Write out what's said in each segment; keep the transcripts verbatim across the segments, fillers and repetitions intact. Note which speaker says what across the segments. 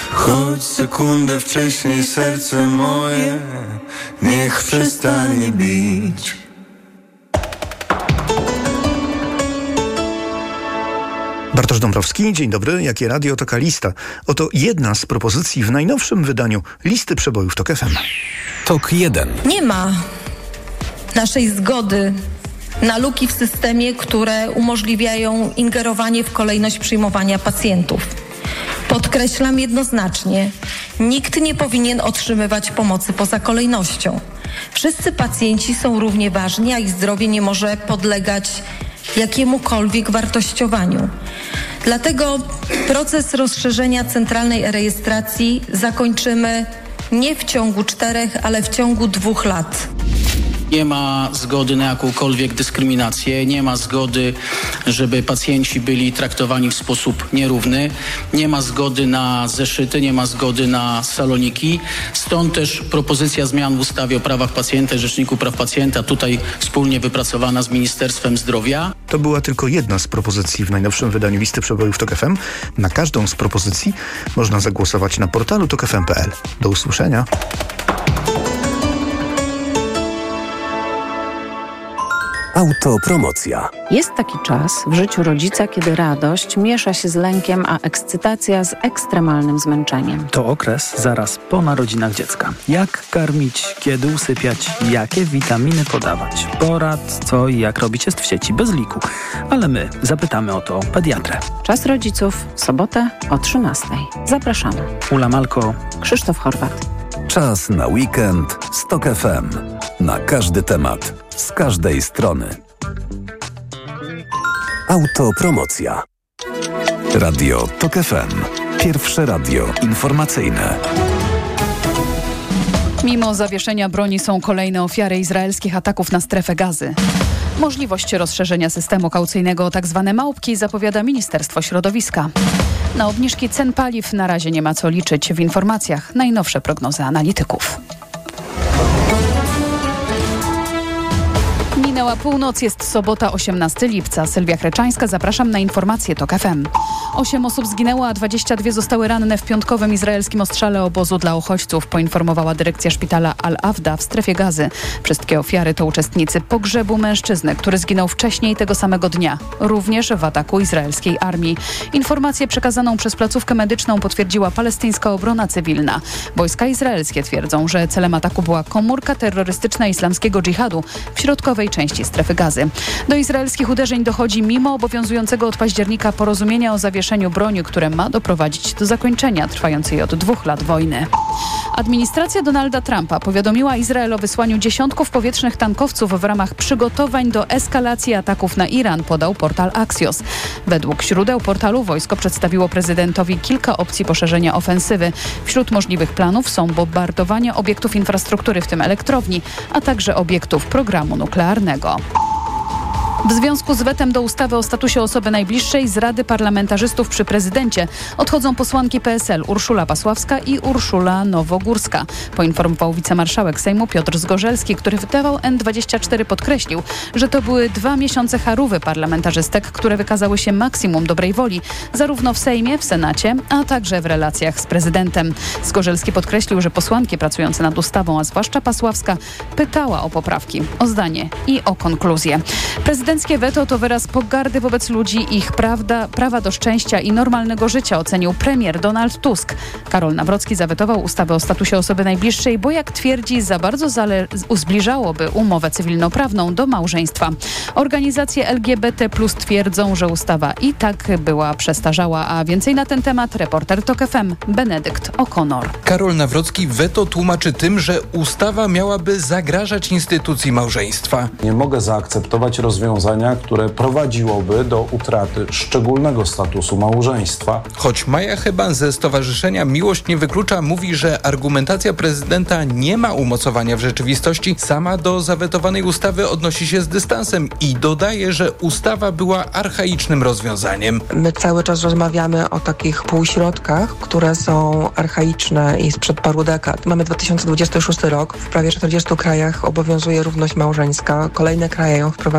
Speaker 1: Choć sekundę wcześniej serce moje niech przestanie bić.
Speaker 2: Bartosz Dąbrowski, dzień dobry. Jakie radio, taka lista. Oto jedna z propozycji w najnowszym wydaniu listy przebojów TOK F M.
Speaker 3: TOK jeden.
Speaker 4: Nie ma naszej zgody na luki w systemie, które umożliwiają ingerowanie w kolejność przyjmowania pacjentów. Podkreślam jednoznacznie, nikt nie powinien otrzymywać pomocy poza kolejnością. Wszyscy pacjenci są równie ważni, a ich zdrowie nie może podlegać jakiemukolwiek wartościowaniu. Dlatego proces rozszerzenia centralnej rejestracji zakończymy nie w ciągu czterech, ale w ciągu dwóch lat.
Speaker 5: Nie ma zgody na jakąkolwiek dyskryminację, nie ma zgody, żeby pacjenci byli traktowani w sposób nierówny, nie ma zgody na zeszyty, nie ma zgody na saloniki. Stąd też propozycja zmian w ustawie o prawach pacjenta i Rzeczniku Praw Pacjenta, tutaj wspólnie wypracowana z Ministerstwem Zdrowia.
Speaker 2: To była tylko jedna z propozycji w najnowszym wydaniu listy przebojów TOK F M. Na każdą z propozycji można zagłosować na portalu tok f m kropka p l. Do usłyszenia.
Speaker 3: Autopromocja.
Speaker 6: Jest taki czas w życiu rodzica, kiedy radość miesza się z lękiem, a ekscytacja z ekstremalnym zmęczeniem.
Speaker 7: To okres zaraz po narodzinach dziecka. Jak karmić, kiedy usypiać, jakie witaminy podawać. Porad, co i jak robić jest w sieci bez liku. Ale my zapytamy o to pediatrę.
Speaker 6: Czas rodziców, sobotę o trzynastej. Zapraszamy.
Speaker 7: Ula Malko,
Speaker 6: Krzysztof Horwat.
Speaker 3: Czas na weekend z TOK F M. Na każdy temat, z każdej strony. Autopromocja. Radio TOK F M. Pierwsze radio informacyjne.
Speaker 8: Mimo zawieszenia broni są kolejne ofiary izraelskich ataków na strefę Gazy. Możliwość rozszerzenia systemu kaucyjnego o tzw. małpki zapowiada Ministerstwo Środowiska. Na obniżki cen paliw na razie nie ma co liczyć. W informacjach najnowsze prognozy analityków. Minęła północ, jest sobota, osiemnastego lipca. Sylwia Chreczańska, zapraszam na informacje TOK F M. Osiem osób zginęło, a dwadzieścia dwie zostały ranne w piątkowym izraelskim ostrzale obozu dla uchodźców, poinformowała dyrekcja szpitala Al-Afda w strefie Gazy. Wszystkie ofiary to uczestnicy pogrzebu mężczyzny, który zginął wcześniej tego samego dnia, również w ataku izraelskiej armii. Informację przekazaną przez placówkę medyczną potwierdziła palestyńska obrona cywilna. Wojska izraelskie twierdzą, że celem ataku była komórka terrorystyczna islamskiego dżihadu w środkowej części strefy Gazy. Do izraelskich uderzeń dochodzi mimo obowiązującego od października porozumienia o zawieszeniu broni, które ma doprowadzić do zakończenia trwającej od dwóch lat wojny. Administracja Donalda Trumpa powiadomiła Izrael o wysłaniu dziesiątków powietrznych tankowców w ramach przygotowań do eskalacji ataków na Iran, podał portal Axios. Według źródeł portalu wojsko przedstawiło prezydentowi kilka opcji poszerzenia ofensywy. Wśród możliwych planów są bombardowanie obiektów infrastruktury, w tym elektrowni, a także obiektów programu nuklearnego. W związku z wetem do ustawy o statusie osoby najbliższej z Rady Parlamentarzystów przy prezydencie odchodzą posłanki P S L Urszula Pasławska i Urszula Nowogórska. Poinformował wicemarszałek Sejmu Piotr Zgorzelski, który w T V N dwadzieścia cztery podkreślił, że to były dwa miesiące charówy parlamentarzystek, które wykazały się maksimum dobrej woli, zarówno w Sejmie, w Senacie, a także w relacjach z prezydentem. Zgorzelski podkreślił, że posłanki pracujące nad ustawą, a zwłaszcza Pasławska, pytała o poprawki, o zdanie i o konkluzję. Prezydent Prezydenckie weto to wyraz pogardy wobec ludzi, ich prawda, prawa do szczęścia i normalnego życia, ocenił premier Donald Tusk. Karol Nawrocki zawetował ustawę o statusie osoby najbliższej, bo jak twierdzi, za bardzo zale- zbliżałoby umowę cywilnoprawną do małżeństwa. Organizacje L G B T plus twierdzą, że ustawa i tak była przestarzała, a więcej na ten temat reporter TOK F M Benedykt O'Connor.
Speaker 9: Karol Nawrocki weto tłumaczy tym, że ustawa miałaby zagrażać instytucji małżeństwa.
Speaker 10: Nie mogę zaakceptować rozwiązania, które prowadziłoby do utraty szczególnego statusu małżeństwa.
Speaker 9: Choć Maja Chyban ze Stowarzyszenia Miłość nie wyklucza mówi, że argumentacja prezydenta nie ma umocowania w rzeczywistości, sama do zawetowanej ustawy odnosi się z dystansem i dodaje, że ustawa była archaicznym rozwiązaniem.
Speaker 11: My cały czas rozmawiamy o takich półśrodkach, które są archaiczne i sprzed paru dekad. Mamy dwa tysiące dwudziesty szósty rok, w prawie czterdziestu krajach obowiązuje równość małżeńska, kolejne kraje ją wprowadzają,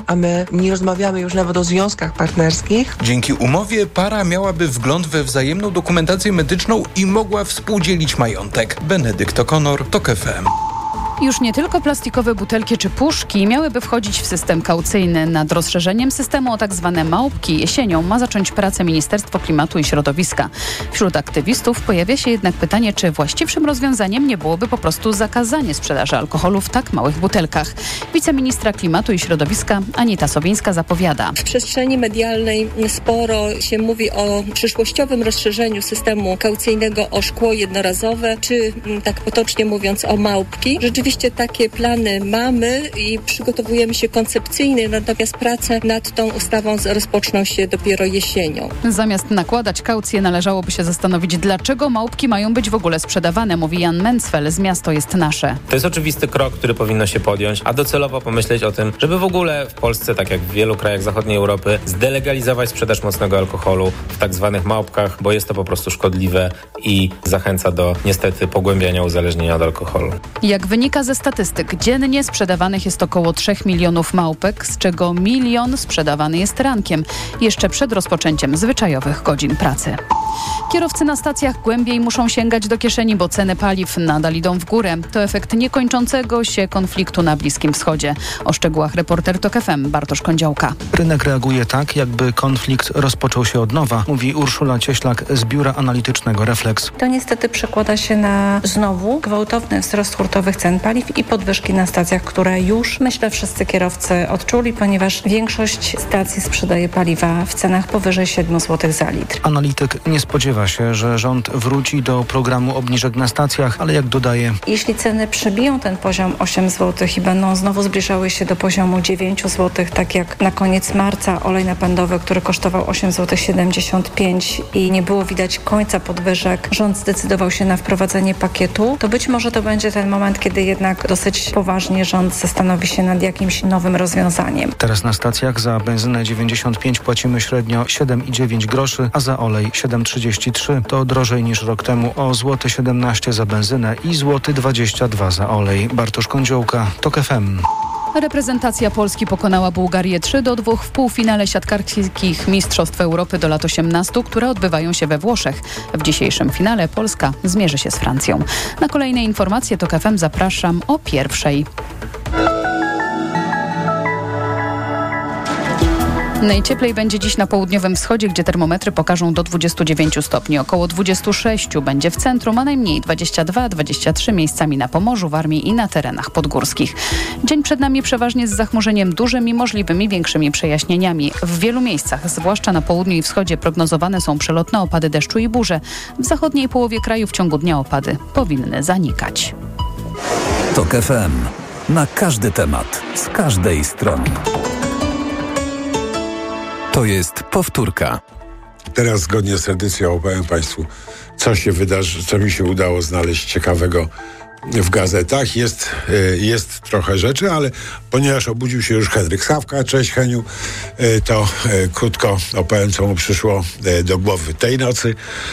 Speaker 11: a my nie rozmawiamy już nawet o związkach partnerskich.
Speaker 9: Dzięki umowie para miałaby wgląd we wzajemną dokumentację medyczną i mogła współdzielić majątek. Benedykt O'Connor, TOK F M.
Speaker 8: Już nie tylko plastikowe butelki czy puszki miałyby wchodzić w system kaucyjny. Nad rozszerzeniem systemu o tak zwane małpki jesienią ma zacząć pracę Ministerstwo Klimatu i Środowiska. Wśród aktywistów pojawia się jednak pytanie, czy właściwszym rozwiązaniem nie byłoby po prostu zakazanie sprzedaży alkoholu w tak małych butelkach. Wiceministra Klimatu i Środowiska Anita Sowińska zapowiada.
Speaker 12: W przestrzeni medialnej sporo się mówi o przyszłościowym rozszerzeniu systemu kaucyjnego o szkło jednorazowe, czy tak potocznie mówiąc o małpki. Rzeczywiście Oczywiście takie plany mamy i przygotowujemy się koncepcyjnie, natomiast prace nad tą ustawą rozpoczną się dopiero jesienią.
Speaker 8: Zamiast nakładać kaucję należałoby się zastanowić, dlaczego małpki mają być w ogóle sprzedawane, mówi Jan Mencfel z Miasto jest nasze.
Speaker 13: To jest oczywisty krok, który powinno się podjąć, a docelowo pomyśleć o tym, żeby w ogóle w Polsce, tak jak w wielu krajach zachodniej Europy, zdelegalizować sprzedaż mocnego alkoholu w tak zwanych małpkach, bo jest to po prostu szkodliwe i zachęca do niestety pogłębiania uzależnienia od alkoholu.
Speaker 8: Jak wynika ze statystyk, dziennie sprzedawanych jest około trzech milionów małpek, z czego milion sprzedawany jest rankiem, jeszcze przed rozpoczęciem zwyczajowych godzin pracy. Kierowcy na stacjach głębiej muszą sięgać do kieszeni, bo ceny paliw nadal idą w górę. To efekt niekończącego się konfliktu na Bliskim Wschodzie. O szczegółach reporter TOK F M Bartosz Kądziołka.
Speaker 2: Rynek reaguje tak, jakby konflikt rozpoczął się od nowa, mówi Urszula Cieślak z biura analitycznego Reflex.
Speaker 14: To niestety przekłada się na znowu gwałtowny wzrost hurtowych cen paliw i podwyżki na stacjach, które już, myślę, wszyscy kierowcy odczuli, ponieważ większość stacji sprzedaje paliwa w cenach powyżej siedem złotych za litr.
Speaker 2: Analityk nie spodziewa się, że rząd wróci do programu obniżek na stacjach, ale jak dodaje...
Speaker 14: Jeśli ceny przebiją ten poziom osiem złotych i będą znowu zbliżały się do poziomu dziewięć złotych, tak jak na koniec marca olej napędowy, który kosztował osiem złotych siedemdziesiąt pięć i nie było widać końca podwyżek, rząd zdecydował się na wprowadzenie pakietu, to być może to będzie ten moment, kiedy jednak dosyć poważnie rząd zastanowi się nad jakimś nowym rozwiązaniem.
Speaker 2: Teraz na stacjach za benzynę dziewięćdziesiąt pięć płacimy średnio siedem i dziewięć groszy, a za olej siedem trzydzieści trzy. To drożej niż rok temu o złoty siedemnaście za benzynę i złoty dwadzieścia dwa za olej. Bartosz Kądziołka, TOK F M.
Speaker 8: Reprezentacja Polski pokonała Bułgarię trzy do dwóch w półfinale siatkarskich Mistrzostw Europy do lat osiemnastu, które odbywają się we Włoszech. W dzisiejszym finale Polska zmierzy się z Francją. Na kolejne informacje TOK F M zapraszam o pierwszej. Najcieplej będzie dziś na południowym wschodzie, gdzie termometry pokażą do dwudziestu dziewięciu stopni. Około dwudziestu sześciu będzie w centrum, a najmniej dwadzieścia dwa dwadzieścia trzy miejscami na Pomorzu, Warmii i na terenach podgórskich. Dzień przed nami przeważnie z zachmurzeniem dużym i możliwymi większymi przejaśnieniami. W wielu miejscach, zwłaszcza na południu i wschodzie, prognozowane są przelotne opady deszczu i burze. W zachodniej połowie kraju w ciągu dnia opady powinny zanikać.
Speaker 3: TOK F M. Na każdy temat, z każdej strony. To jest powtórka.
Speaker 15: Teraz zgodnie z tradycją opowiem Państwu, co się wydarzy, co mi się udało znaleźć ciekawego w gazetach. Jest, jest trochę rzeczy, ale ponieważ obudził się już Henryk Sawka, cześć Heniu, to krótko opowiem, co mu przyszło do głowy tej nocy.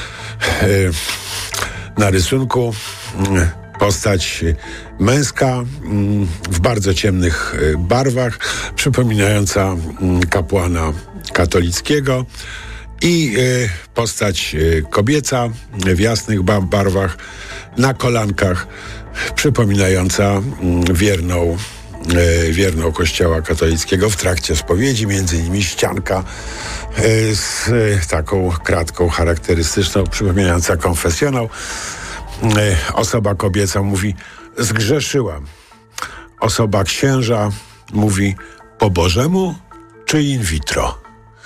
Speaker 15: Na rysunku postać męska w bardzo ciemnych barwach, przypominająca kapłana katolickiego, i postać kobieca w jasnych barwach na kolankach, przypominająca wierną, wierną Kościoła katolickiego w trakcie spowiedzi, między innymi ścianka z taką kratką charakterystyczną, przypominająca konfesjonał. Osoba kobieca mówi: zgrzeszyłam. Osoba księża mówi: po Bożemu czy in vitro.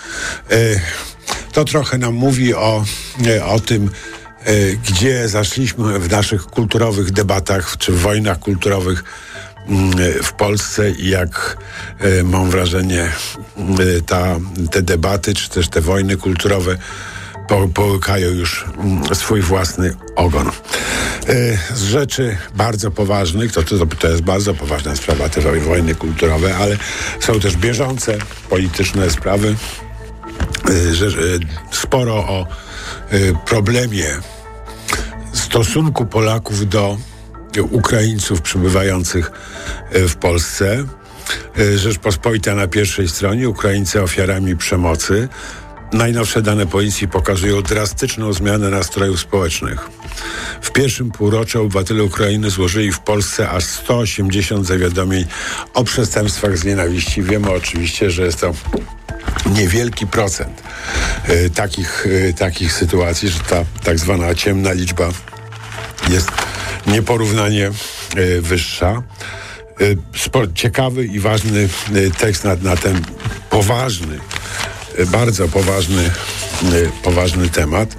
Speaker 15: To trochę nam mówi o, o tym, gdzie zaszliśmy w naszych kulturowych debatach czy w wojnach kulturowych w Polsce i jak, mam wrażenie, ta, te debaty czy też te wojny kulturowe po, połykają już swój własny ogon. Z rzeczy bardzo poważnych, to, to, to jest bardzo poważna sprawa, te wojny kulturowe, ale są też bieżące polityczne sprawy, że, że sporo o problemie stosunku Polaków do Ukraińców przebywających w Polsce. Rzeczpospolita na pierwszej stronie, Ukraińcy ofiarami przemocy. Najnowsze dane policji pokazują drastyczną zmianę nastrojów społecznych. W pierwszym półroczu obywatele Ukrainy złożyli w Polsce aż sto osiemdziesiąt zawiadomień o przestępstwach z nienawiści. Wiemy oczywiście, że jest to niewielki procent y, takich, y, takich sytuacji, że ta tak zwana ciemna liczba jest nieporównanie y, wyższa. Y, spo, ciekawy i ważny y, tekst na, na ten poważny, y, bardzo poważny, y, poważny temat.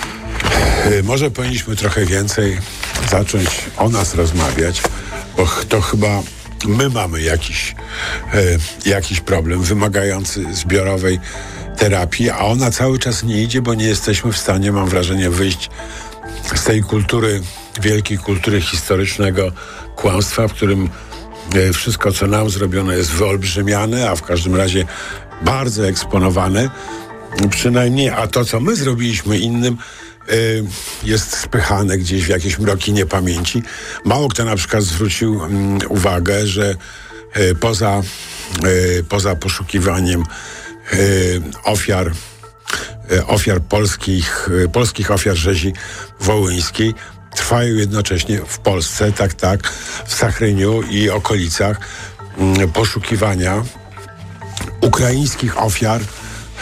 Speaker 15: Y, może powinniśmy trochę więcej zacząć o nas rozmawiać, bo to chyba my mamy jakiś, e, jakiś problem wymagający zbiorowej terapii, a ona cały czas nie idzie, bo nie jesteśmy w stanie, mam wrażenie, wyjść z tej kultury, wielkiej kultury historycznego kłamstwa, w którym e, wszystko, co nam zrobiono, jest wyolbrzymiane, a w każdym razie bardzo eksponowane. Przynajmniej, a to, co my zrobiliśmy innym, jest spychane gdzieś w jakieś mroki niepamięci. Mało kto na przykład zwrócił um, uwagę, że e, poza, e, poza poszukiwaniem e, ofiar e, ofiar polskich, e, polskich ofiar rzezi wołyńskiej trwają jednocześnie w Polsce, tak, tak, w Sachryniu i okolicach um, poszukiwania ukraińskich ofiar e,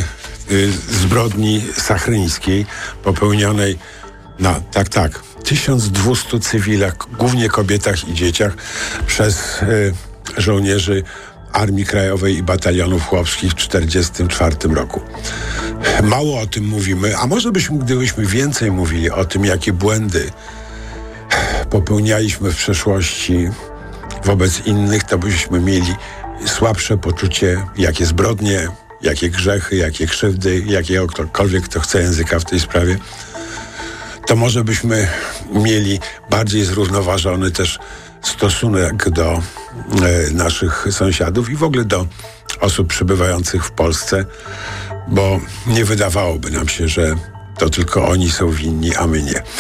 Speaker 15: zbrodni sachryńskiej popełnionej na, tak, tak, tysiąc dwieście cywilach, głównie kobietach i dzieciach przez y, żołnierzy Armii Krajowej i Batalionów Chłopskich w tysiąc dziewięćset czterdziestym czwartym roku. Mało o tym mówimy, a może byśmy, gdybyśmy więcej mówili o tym, jakie błędy popełnialiśmy w przeszłości wobec innych, to byśmy mieli słabsze poczucie, jakie zbrodnie, jakie grzechy, jakie krzywdy, jakiego ktokolwiek, kto chce języka w tej sprawie, to może byśmy mieli bardziej zrównoważony też stosunek do e, naszych sąsiadów i w ogóle do osób przybywających w Polsce, bo nie wydawałoby nam się, że to tylko oni są winni, a my nie. E,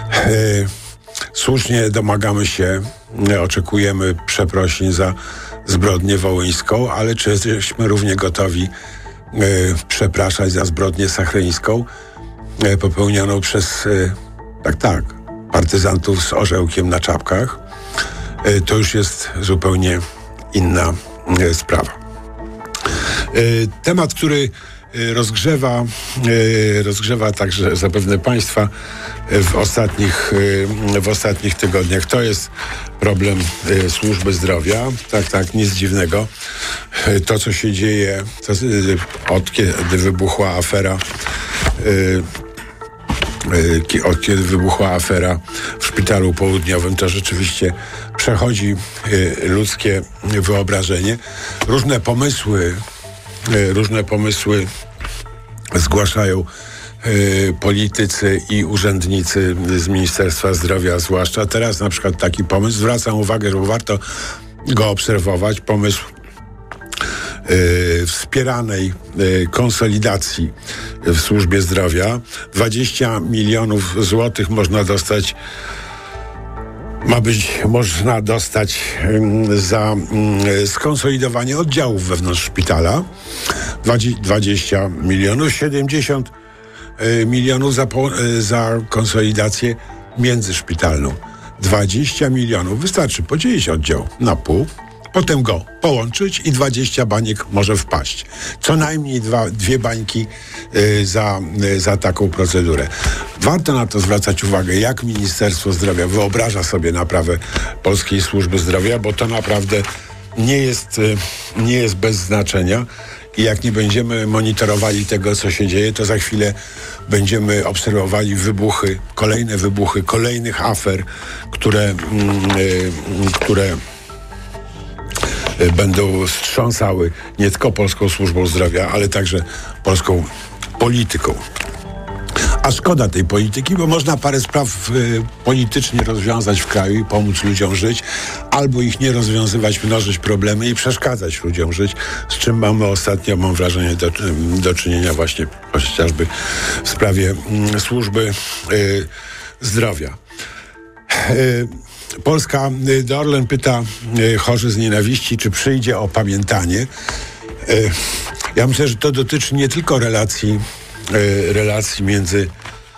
Speaker 15: słusznie domagamy się, e, oczekujemy przeprosin za zbrodnię wołyńską, ale czy jesteśmy równie gotowi e, przepraszać za zbrodnię sachryńską e, popełnioną przez, e, tak, tak, partyzantów z orzełkiem na czapkach? E, to już jest zupełnie inna e, sprawa. E, temat, który rozgrzewa, rozgrzewa także zapewne Państwa w ostatnich, w ostatnich tygodniach. To jest problem służby zdrowia. Tak, tak, nic dziwnego. To, co się dzieje, to, od kiedy wybuchła afera, od kiedy wybuchła afera w Szpitalu Południowym, to rzeczywiście przechodzi ludzkie wyobrażenie. Różne pomysły Różne pomysły zgłaszają y, politycy i urzędnicy z Ministerstwa Zdrowia zwłaszcza. Teraz na przykład taki pomysł, zwracam uwagę, że warto go obserwować, pomysł y, wspieranej y, konsolidacji w służbie zdrowia. dwadzieścia milionów złotych można dostać Ma być, można dostać za skonsolidowanie oddziałów wewnątrz szpitala. dwadzieścia milionów, siedemdziesiąt milionów za, za konsolidację międzyszpitalną. dwadzieścia milionów. Wystarczy podzielić oddział na pół, potem go połączyć i dwadzieścia baniek może wpaść. Co najmniej dwa, dwie bańki y, za, y, za taką procedurę. Warto na to zwracać uwagę, jak Ministerstwo Zdrowia wyobraża sobie naprawę polskiej służby zdrowia, bo to naprawdę nie jest, y, nie jest bez znaczenia. I jak nie będziemy monitorowali tego, co się dzieje, to za chwilę będziemy obserwowali wybuchy, kolejne wybuchy, kolejnych afer, które, mm, y, które będą wstrząsały nie tylko polską służbą zdrowia, ale także polską polityką. A szkoda tej polityki, bo można parę spraw y, politycznie rozwiązać w kraju i pomóc ludziom żyć, albo ich nie rozwiązywać, mnożyć problemy i przeszkadzać ludziom żyć, z czym mamy ostatnio, mam wrażenie, do, do czynienia właśnie chociażby w sprawie y, służby y, zdrowia. Y, Polska de Orlen pyta chorzy z nienawiści, czy przyjdzie opamiętanie. Ja myślę, że to dotyczy nie tylko relacji, relacji między,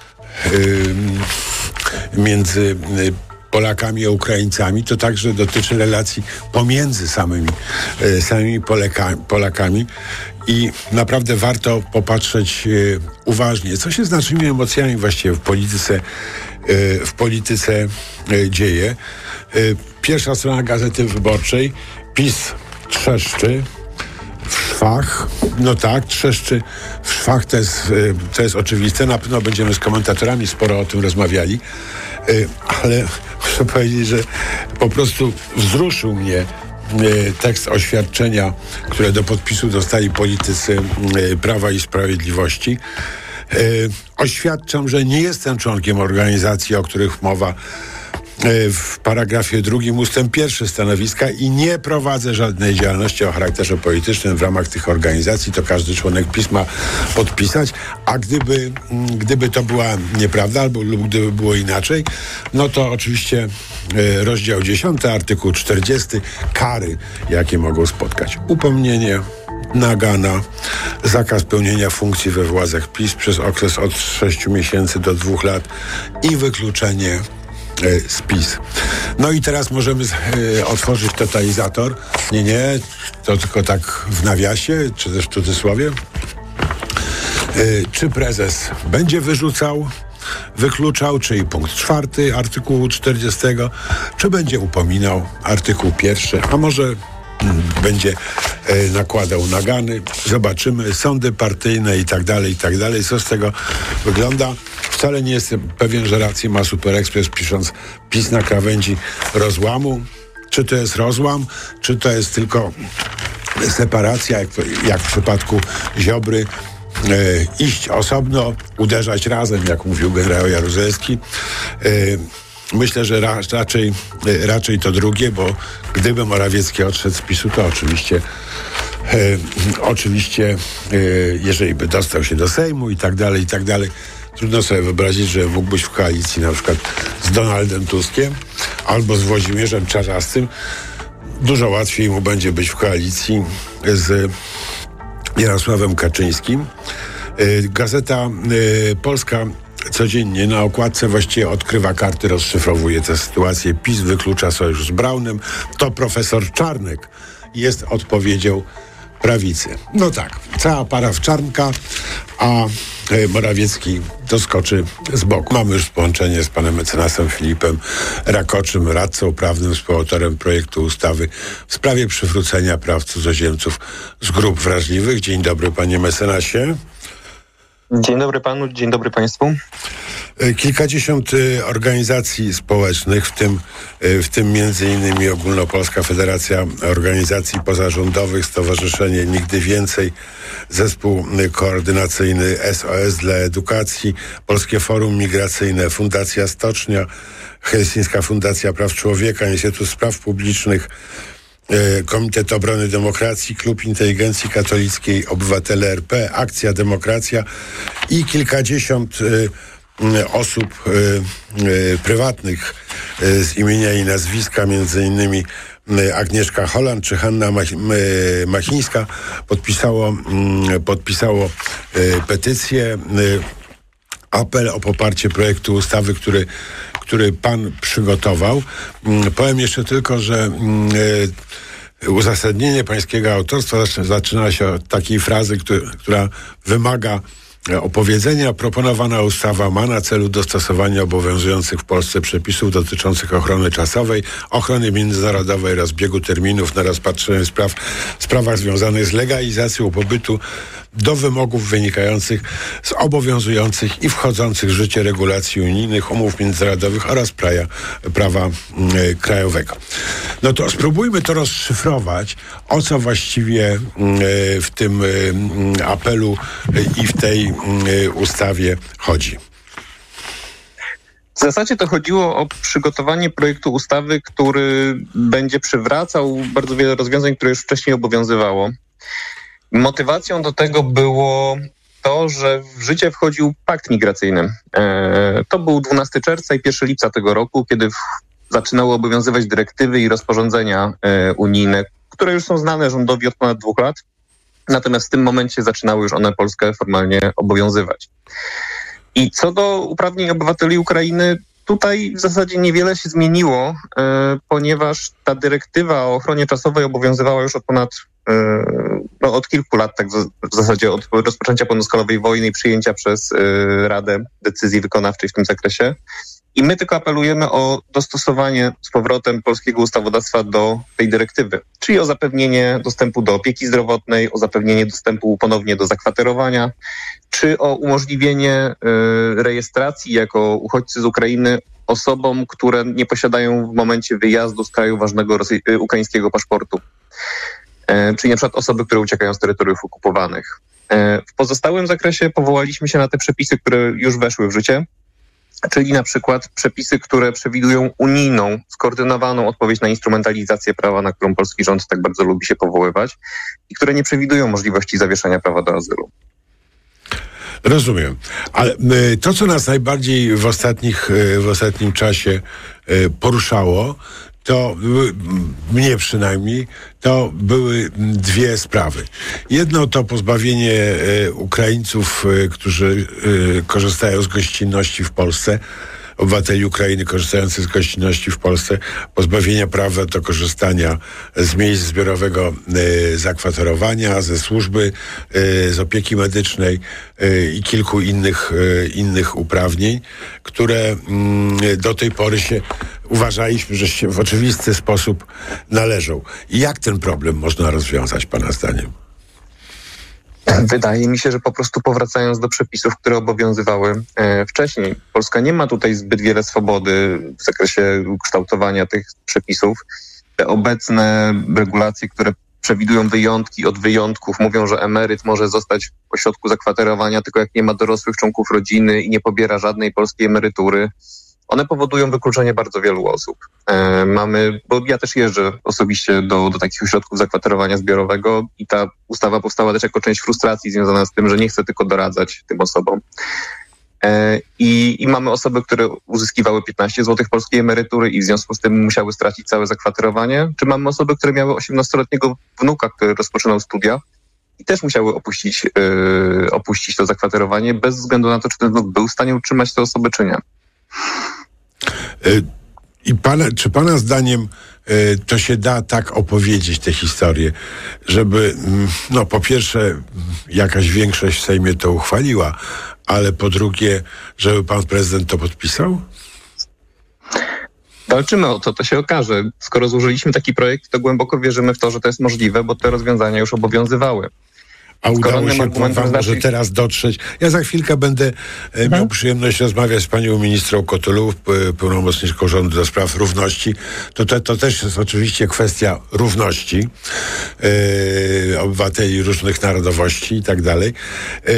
Speaker 15: między Polakami a Ukraińcami, to także dotyczy relacji pomiędzy samymi, samymi Polaka, Polakami i naprawdę warto popatrzeć uważnie, co się z naszymi emocjami właściwie w polityce, w polityce dzieje. Pierwsza strona Gazety Wyborczej. PiS trzeszczy w szwach. No tak, trzeszczy w szwach, to jest, to jest oczywiste. Na pewno będziemy z komentatorami sporo o tym rozmawiali, ale muszę powiedzieć, że po prostu wzruszył mnie tekst oświadczenia, które do podpisu dostali politycy Prawa i Sprawiedliwości. Oświadczam, że nie jestem członkiem organizacji, o których mowa w paragrafie drugim ustęp pierwszy stanowiska i nie prowadzę żadnej działalności o charakterze politycznym w ramach tych organizacji. To każdy członek PiS ma podpisać, a gdyby, gdyby to była nieprawda albo lub gdyby było inaczej, no to oczywiście e, rozdział dziesiąty, artykuł czterdziesty, kary, jakie mogą spotkać. Upomnienie, nagana, zakaz pełnienia funkcji we władzach PiS przez okres od sześciu miesięcy do dwóch lat i wykluczenie z PiS. No i teraz możemy y, otworzyć totalizator. Nie, nie, to tylko tak w nawiasie, czy też w cudzysłowie. Y, czy prezes będzie wyrzucał, wykluczał, czyli punkt czwarty artykułu czterdziestego, czy będzie upominał artykuł pierwszy, a może mm, będzie y, nakładał nagany. Zobaczymy, sądy partyjne i tak dalej, i tak dalej. Co z tego wygląda? Wcale nie jestem pewien, że rację ma Super Express, pisząc PiS na krawędzi rozłamu. Czy to jest rozłam, czy to jest tylko separacja, jak, jak w przypadku Ziobry, e, iść osobno, uderzać razem, jak mówił generał Jaruzelski. E, myślę, że ra, raczej, e, raczej to drugie, bo gdyby Morawiecki odszedł z PiSu, to oczywiście e, oczywiście, e, jeżeli by dostał się do Sejmu i tak dalej, i tak dalej, trudno sobie wyobrazić, że mógł być w koalicji na przykład z Donaldem Tuskiem albo z Włodzimierzem Czarzastym. Dużo łatwiej mu będzie być w koalicji z Jarosławem Kaczyńskim. Gazeta Polska codziennie na okładce właściwie odkrywa karty, rozszyfrowuje tę sytuację. PiS wyklucza sojusz z Braunem. To profesor Czarnek jest odpowiedzią prawicy. No tak, cała para w czarnka, a Morawiecki doskoczy z boku. Mamy już połączenie z panem mecenasem Filipem Rakoczym, radcą prawnym, współautorem projektu ustawy w sprawie przywrócenia praw cudzoziemców z grup wrażliwych. Dzień dobry, panie mecenasie.
Speaker 16: Dzień dobry panu, dzień dobry państwu.
Speaker 15: Kilkadziesiąt organizacji społecznych, w tym, w tym między innymi Ogólnopolska Federacja Organizacji Pozarządowych, Stowarzyszenie Nigdy Więcej, Zespół Koordynacyjny S O S dla Edukacji, Polskie Forum Migracyjne, Fundacja Stocznia, Helsińska Fundacja Praw Człowieka, Instytut Spraw Publicznych, Komitet Obrony Demokracji, Klub Inteligencji Katolickiej, Obywatele R P, Akcja Demokracja i kilkadziesiąt osób y, y, prywatnych y, z imienia i nazwiska, między innymi y, Agnieszka Holland czy Hanna Mach- y, Machińska podpisało, y, podpisało y, petycję, y, apel o poparcie projektu ustawy, który, który pan przygotował. Y, powiem jeszcze tylko, że y, uzasadnienie pańskiego autorstwa zaczyna się od takiej frazy, który, która wymaga opowiedzenia. Proponowana ustawa ma na celu dostosowanie obowiązujących w Polsce przepisów dotyczących ochrony czasowej, ochrony międzynarodowej oraz biegu terminów na rozpatrzenie spraw w sprawach związanych z legalizacją pobytu do wymogów wynikających z obowiązujących i wchodzących w życie regulacji unijnych, umów międzynarodowych oraz praja, prawa y, krajowego. No to spróbujmy to rozszyfrować, o co właściwie y, w tym y, apelu y, i w tej y, ustawie chodzi.
Speaker 16: W zasadzie to chodziło o przygotowanie projektu ustawy, który będzie przywracał bardzo wiele rozwiązań, które już wcześniej obowiązywało. Motywacją do tego było to, że w życie wchodził pakt migracyjny. E, to był dwunastego czerwca i pierwszego lipca tego roku, kiedy w zaczynały obowiązywać dyrektywy i rozporządzenia e, unijne, które już są znane rządowi od ponad dwóch lat. Natomiast w tym momencie zaczynały już one Polskę formalnie obowiązywać. I co do uprawnień obywateli Ukrainy, tutaj w zasadzie niewiele się zmieniło, e, ponieważ ta dyrektywa o ochronie czasowej obowiązywała już od ponad, e, no od kilku lat, tak w, w zasadzie od rozpoczęcia pełnoskalowej wojny i przyjęcia przez e, Radę decyzji wykonawczej w tym zakresie. I my tylko apelujemy o dostosowanie z powrotem polskiego ustawodawstwa do tej dyrektywy, czyli o zapewnienie dostępu do opieki zdrowotnej, o zapewnienie dostępu ponownie do zakwaterowania, czy o umożliwienie y, rejestracji jako uchodźcy z Ukrainy osobom, które nie posiadają w momencie wyjazdu z kraju ważnego rosy- y, ukraińskiego paszportu, y, czyli na przykład osoby, które uciekają z terytoriów okupowanych. Y, w pozostałym zakresie powołaliśmy się na te przepisy, które już weszły w życie, czyli na przykład przepisy, które przewidują unijną, skoordynowaną odpowiedź na instrumentalizację prawa, na którą polski rząd tak bardzo lubi się powoływać i które nie przewidują możliwości zawieszania prawa do azylu.
Speaker 15: Rozumiem. Ale to, co nas najbardziej w, ostatnich, w ostatnim czasie poruszało, to mnie przynajmniej, to były dwie sprawy. Jedno to pozbawienie Ukraińców, którzy korzystają z gościnności w Polsce, obywateli Ukrainy korzystających z gościnności w Polsce, pozbawienia prawa do korzystania z miejsc zbiorowego y, zakwaterowania, ze służby, y, z opieki medycznej y, i kilku innych, y, innych uprawnień, które y, do tej pory się uważaliśmy, że się w oczywisty sposób należą. I jak ten problem można rozwiązać, Pana zdaniem?
Speaker 16: Wydaje mi się, że po prostu powracając do przepisów, które obowiązywały e, wcześniej. Polska nie ma tutaj zbyt wiele swobody w zakresie kształtowania tych przepisów. Te obecne regulacje, które przewidują wyjątki od wyjątków, mówią, że emeryt może zostać w ośrodku zakwaterowania tylko jak nie ma dorosłych członków rodziny i nie pobiera żadnej polskiej emerytury. One powodują wykluczenie bardzo wielu osób. E, mamy, bo ja też jeżdżę osobiście do, do takich ośrodków zakwaterowania zbiorowego i ta ustawa powstała też jako część frustracji związana z tym, że nie chcę tylko doradzać tym osobom. E, i, I mamy osoby, które uzyskiwały piętnaście złotych polskiej emerytury i w związku z tym musiały stracić całe zakwaterowanie, czy mamy osoby, które miały osiemnastoletniego wnuka, który rozpoczynał studia i też musiały opuścić, e, opuścić to zakwaterowanie bez względu na to, czy ten wnuk był w stanie utrzymać te osoby, czy nie.
Speaker 15: I pana, czy pana zdaniem y, to się da tak opowiedzieć tę historię, żeby mm, no po pierwsze jakaś większość w Sejmie to uchwaliła, ale po drugie, żeby pan prezydent to podpisał?
Speaker 16: Walczymy o to, to się okaże. Skoro złożyliśmy taki projekt, to głęboko wierzymy w to, że to jest możliwe, bo te rozwiązania już obowiązywały.
Speaker 15: A udało się wam może teraz dotrzeć. Ja za chwilkę będę e, miał przyjemność rozmawiać z panią ministrą Kotulów, p- pełnomocniczką rządu do spraw równości. To, to, to też jest oczywiście kwestia równości e, obywateli różnych narodowości i tak dalej. E,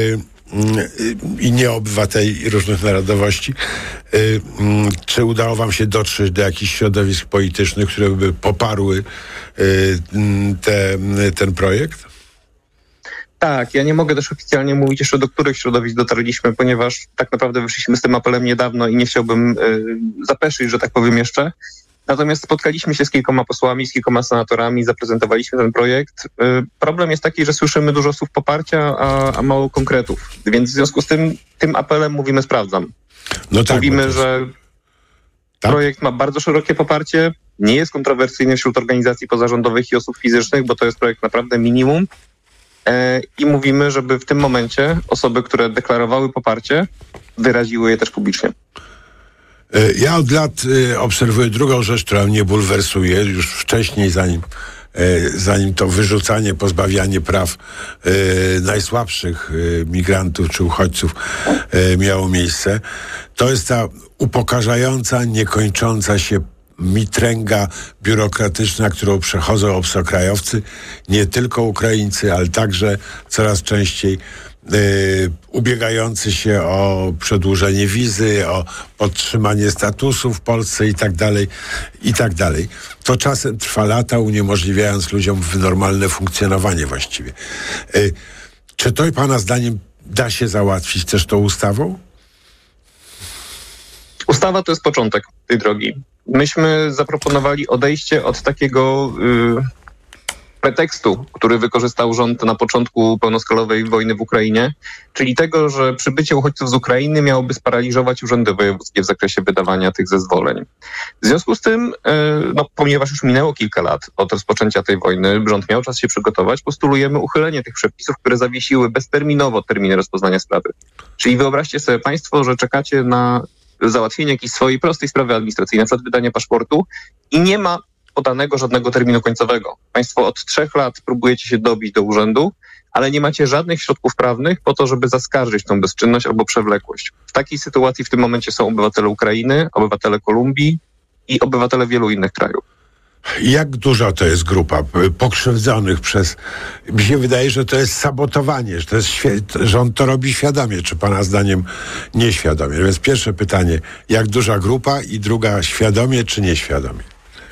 Speaker 15: i nie obywateli różnych narodowości. E, czy udało wam się dotrzeć do jakichś środowisk politycznych, które by poparły e, te, ten projekt?
Speaker 16: Tak, ja nie mogę też oficjalnie mówić jeszcze, do których środowisk dotarliśmy, ponieważ tak naprawdę wyszliśmy z tym apelem niedawno i nie chciałbym y, zapeszyć, że tak powiem jeszcze. Natomiast spotkaliśmy się z kilkoma posłami, z kilkoma senatorami, zaprezentowaliśmy ten projekt. Y, problem jest taki, że słyszymy dużo słów poparcia, a, a mało konkretów. Więc w związku z tym, tym apelem mówimy sprawdzam.
Speaker 15: No tak,
Speaker 16: mówimy,
Speaker 15: jest...
Speaker 16: że
Speaker 15: tak?
Speaker 16: projekt ma bardzo szerokie poparcie, nie jest kontrowersyjny wśród organizacji pozarządowych i osób fizycznych, bo to jest projekt naprawdę minimum. I mówimy, żeby w tym momencie osoby, które deklarowały poparcie, wyraziły je też publicznie.
Speaker 15: Ja od lat obserwuję drugą rzecz, która mnie bulwersuje, już wcześniej, zanim, zanim to wyrzucanie, pozbawianie praw najsłabszych migrantów czy uchodźców miało miejsce. To jest ta upokarzająca, niekończąca się mitręga biurokratyczna, którą przechodzą obcokrajowcy, nie tylko Ukraińcy, ale także coraz częściej y, ubiegający się o przedłużenie wizy, o podtrzymanie statusu w Polsce i tak dalej, i tak dalej. To czasem trwa lata, uniemożliwiając ludziom normalne funkcjonowanie właściwie. Y, czy to pana zdaniem da się załatwić też tą ustawą?
Speaker 16: Ustawa to jest początek tej drogi. Myśmy zaproponowali odejście od takiego y, pretekstu, który wykorzystał rząd na początku pełnoskalowej wojny w Ukrainie, czyli tego, że przybycie uchodźców z Ukrainy miałoby sparaliżować urzędy wojewódzkie w zakresie wydawania tych zezwoleń. W związku z tym, y, no, ponieważ już minęło kilka lat od rozpoczęcia tej wojny, rząd miał czas się przygotować, postulujemy uchylenie tych przepisów, które zawiesiły bezterminowo terminy rozpoznania sprawy. Czyli wyobraźcie sobie państwo, że czekacie na załatwienie jakiejś swojej prostej sprawy administracyjnej, na przykład wydanie paszportu i nie ma podanego żadnego terminu końcowego. Państwo od trzech lat próbujecie się dobić do urzędu, ale nie macie żadnych środków prawnych po to, żeby zaskarżyć tą bezczynność albo przewlekłość. W takiej sytuacji w tym momencie są obywatele Ukrainy, obywatele Kolumbii i obywatele wielu innych krajów.
Speaker 15: Jak duża to jest grupa pokrzywdzonych przez... Mi się wydaje, że to jest sabotowanie, że, to jest świ- że on to robi świadomie, czy pana zdaniem nieświadomie. Więc pierwsze pytanie, jak duża grupa, i druga, świadomie czy nieświadomie?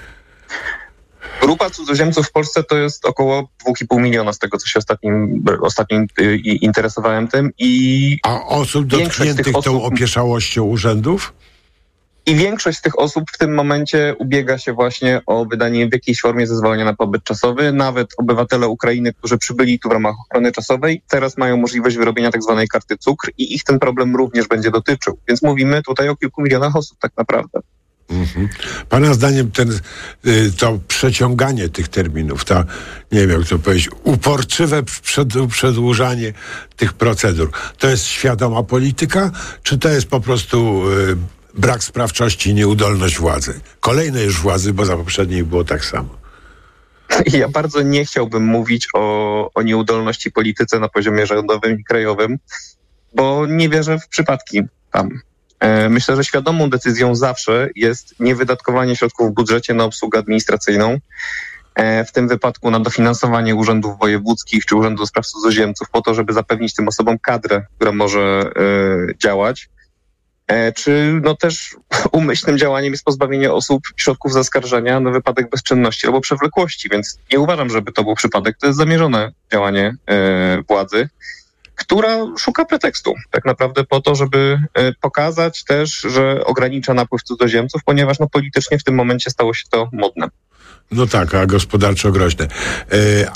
Speaker 16: Grupa cudzoziemców w Polsce to jest około dwa i pół miliona, z tego co się ostatnim, ostatnim interesowałem tym. I
Speaker 15: A osób dotkniętych osób... tą opieszałością urzędów?
Speaker 16: I większość z tych osób w tym momencie ubiega się właśnie o wydanie w jakiejś formie zezwolenia na pobyt czasowy. Nawet obywatele Ukrainy, którzy przybyli tu w ramach ochrony czasowej, teraz mają możliwość wyrobienia tak zwanej karty cukr i ich ten problem również będzie dotyczył. Więc mówimy tutaj o kilku milionach osób tak naprawdę.
Speaker 15: Mhm. Pana zdaniem ten, to przeciąganie tych terminów, ta, nie wiem jak to powiedzieć, uporczywe przed, przedłużanie tych procedur, to jest świadoma polityka, czy to jest po prostu y, brak sprawczości i nieudolność władzy? Kolejnej już władzy, bo za poprzedniej było tak samo.
Speaker 16: Ja bardzo nie chciałbym mówić o, o nieudolności polityce na poziomie rządowym i krajowym, bo nie wierzę w przypadki tam. Myślę, że świadomą decyzją zawsze jest niewydatkowanie środków w budżecie na obsługę administracyjną, w tym wypadku na dofinansowanie urzędów wojewódzkich czy Urzędu do Spraw Cudzoziemców po to, żeby zapewnić tym osobom kadrę, która może działać. Czy no też umyślnym działaniem jest pozbawienie osób środków zaskarżenia na wypadek bezczynności albo przewlekłości, więc nie uważam, żeby to był przypadek. To jest zamierzone działanie władzy, która szuka pretekstu tak naprawdę po to, żeby pokazać też, że ogranicza napływ cudzoziemców, ponieważ no, politycznie w tym momencie stało się to modne.
Speaker 15: No tak, a gospodarczo groźne. E,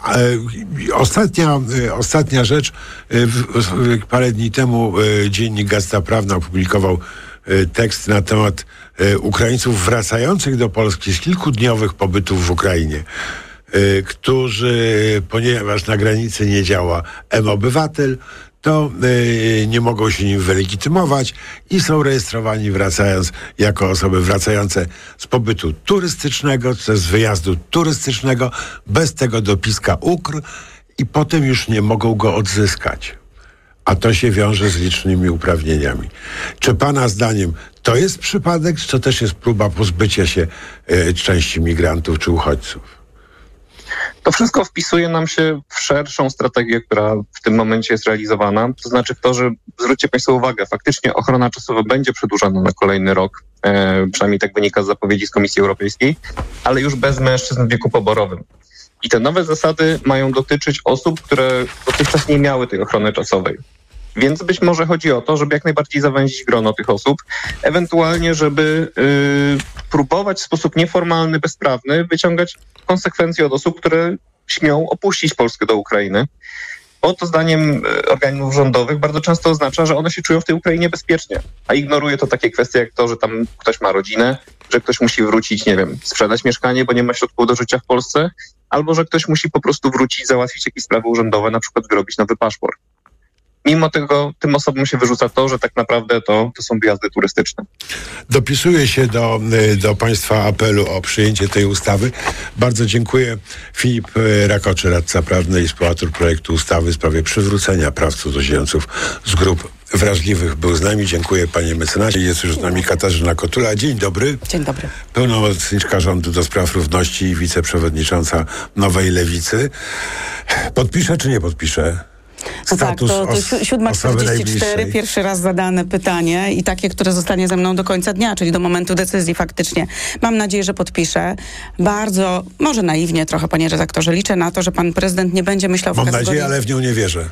Speaker 15: e, ostatnia, e, ostatnia rzecz. E, w, parę dni temu e, dziennik Gazeta Prawna opublikował e, tekst na temat e, Ukraińców wracających do Polski z kilkudniowych pobytów w Ukrainie, e, którzy, ponieważ na granicy nie działa M-Obywatel, to y, nie mogą się nim wylegitymować i są rejestrowani wracając jako osoby wracające z pobytu turystycznego, czy z wyjazdu turystycznego, bez tego dopiska U K R, i potem już nie mogą go odzyskać. A to się wiąże z licznymi uprawnieniami. Czy pana zdaniem to jest przypadek, czy to też jest próba pozbycia się y, części migrantów czy uchodźców?
Speaker 16: To wszystko wpisuje nam się w szerszą strategię, która w tym momencie jest realizowana. To znaczy w to, że zwróćcie państwo uwagę, faktycznie ochrona czasowa będzie przedłużana na kolejny rok, e, przynajmniej tak wynika z zapowiedzi z Komisji Europejskiej, ale już bez mężczyzn w wieku poborowym. I te nowe zasady mają dotyczyć osób, które dotychczas nie miały tej ochrony czasowej. Więc być może chodzi o to, żeby jak najbardziej zawęzić grono tych osób, ewentualnie żeby yy, próbować w sposób nieformalny, bezprawny wyciągać konsekwencje od osób, które śmią opuścić Polskę do Ukrainy. Bo to zdaniem organów rządowych bardzo często oznacza, że one się czują w tej Ukrainie bezpiecznie, a ignoruje to takie kwestie jak to, że tam ktoś ma rodzinę, że ktoś musi wrócić, nie wiem, sprzedać mieszkanie, bo nie ma środków do życia w Polsce, albo że ktoś musi po prostu wrócić, załatwić jakieś sprawy urzędowe, na przykład wyrobić nowy paszport. Mimo tego tym osobom się wyrzuca to, że tak naprawdę to, to są wyjazdy turystyczne.
Speaker 15: Dopisuję się do, do państwa apelu o przyjęcie tej ustawy. Bardzo dziękuję. Filip Rakoczy, radca prawny i współautor projektu ustawy w sprawie przywrócenia praw cudzoziemców z grup wrażliwych był z nami. Dziękuję panie mecenasie. Jest już z nami Katarzyna Kotula. Dzień dobry.
Speaker 17: Dzień dobry.
Speaker 15: Pełnomocniczka rządu do spraw równości i wiceprzewodnicząca Nowej Lewicy. Podpiszę czy nie podpiszę?
Speaker 17: No tak, to, to siódma czterdzieści cztery, pierwszy raz zadane pytanie i takie, które zostanie ze mną do końca dnia, czyli do momentu decyzji faktycznie. Mam nadzieję, że podpiszę. Bardzo, może naiwnie trochę, panie redaktorze, liczę na to, że pan prezydent nie będzie myślał w
Speaker 15: Mam
Speaker 17: kategorii...
Speaker 15: nadzieję, ale w nią nie wierzę.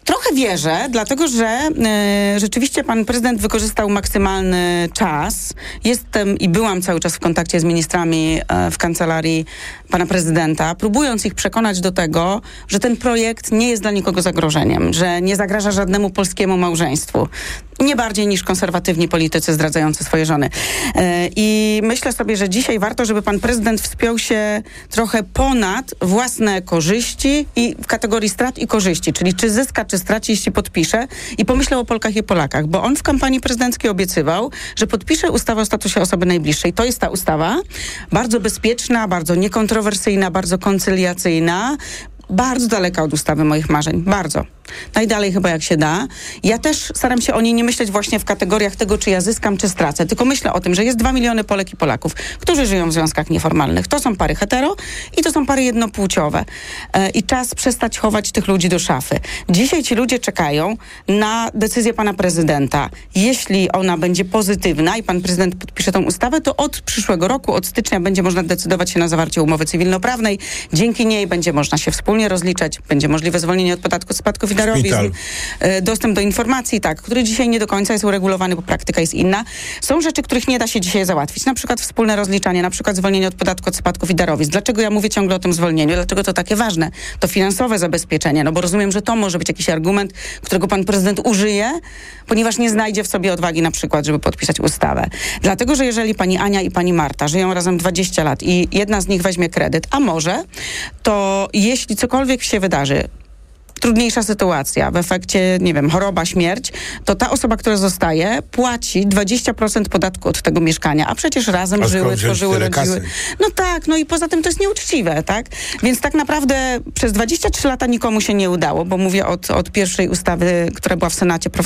Speaker 17: Trochę wierzę, dlatego że e, rzeczywiście pan prezydent wykorzystał maksymalny czas. Jestem i byłam cały czas w kontakcie z ministrami e, w kancelarii pana prezydenta, próbując ich przekonać do tego, że ten projekt nie jest dla nikogo zagrożeniem, że nie zagraża żadnemu polskiemu małżeństwu. Nie bardziej niż konserwatywni politycy zdradzający swoje żony. E, I myślę sobie, że dzisiaj warto, żeby pan prezydent wspiął się trochę ponad własne korzyści i w kategorii strat i korzyści, czyli czy zyska, czy straci, jeśli podpisze, i pomyślał o Polkach i Polakach, bo on w kampanii prezydenckiej obiecywał, że podpisze ustawę o statusie osoby najbliższej. To jest ta ustawa, bardzo bezpieczna, bardzo niekontrowersyjna, bardzo koncyliacyjna, bardzo daleka od ustawy moich marzeń. Bardzo. Najdalej chyba jak się da. Ja też staram się o niej nie myśleć właśnie w kategoriach tego, czy ja zyskam, czy stracę, tylko myślę o tym, że jest dwa miliony Polek i Polaków, którzy żyją w związkach nieformalnych. To są pary hetero i to są pary jednopłciowe. E, I czas przestać chować tych ludzi do szafy. Dzisiaj ci ludzie czekają na decyzję pana prezydenta. Jeśli ona będzie pozytywna i pan prezydent podpisze tą ustawę, to od przyszłego roku, od stycznia będzie można decydować się na zawarcie umowy cywilnoprawnej. Dzięki niej będzie można się wspólnie rozliczać, będzie możliwe zwolnienie od podatku od spadków i darowizn, dostęp do informacji, tak, który dzisiaj nie do końca jest uregulowany, bo praktyka jest inna. Są rzeczy, których nie da się dzisiaj załatwić, na przykład wspólne rozliczanie, na przykład zwolnienie od podatku od spadków i darowizn. Dlaczego ja mówię ciągle o tym zwolnieniu? Dlaczego to takie ważne? To finansowe zabezpieczenie, no bo rozumiem, że to może być jakiś argument, którego pan prezydent użyje, ponieważ nie znajdzie w sobie odwagi na przykład, żeby podpisać ustawę. Dlatego, że jeżeli pani Ania i pani Marta żyją razem dwadzieścia lat i jedna z nich weźmie kredyt, a może, to jeśli cokolwiek się wydarzy, trudniejsza sytuacja, w efekcie, nie wiem, choroba, śmierć, to ta osoba, która zostaje, płaci dwadzieścia procent podatku od tego mieszkania, a przecież razem
Speaker 15: a
Speaker 17: żyły, tworzyły rodziły. No tak, no i poza tym to jest nieuczciwe, tak? Więc tak naprawdę przez dwadzieścia trzy lata nikomu się nie udało, bo mówię od, od pierwszej ustawy, która była w Senacie,